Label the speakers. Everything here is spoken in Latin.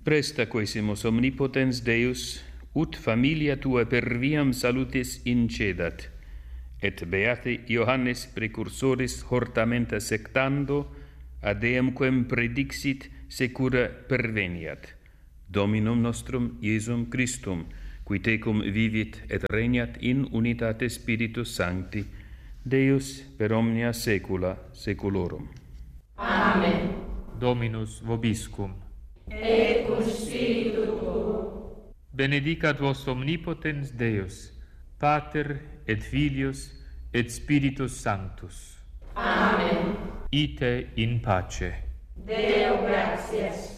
Speaker 1: Presta quesimus omnipotens Deus, ut familia tua per viam salutis incedat, et beate Johannes precursoris hortamenta sectando, ad eamquem predixit secura perveniat. Dominum nostrum Iesum Christum, qui tecum vivit et regnat in unitate Spiritus Sancti, Deus per omnia saecula saeculorum.
Speaker 2: Amen.
Speaker 3: Dominus vobiscum.
Speaker 2: Et cum spiritu tuo.
Speaker 3: Benedicat vos omnipotens Deus, Pater et Filius et Spiritus Sanctus.
Speaker 2: Amen.
Speaker 3: Ite in pace.
Speaker 2: Deo gratias.